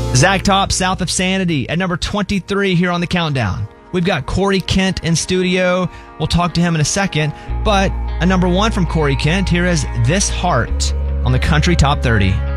Zach Top, South of Sanity, at number 23 here on the countdown. We've got Corey Kent in studio. We'll talk to him in a second. But a number one from Corey Kent, here is This Heart on the Country Top 30.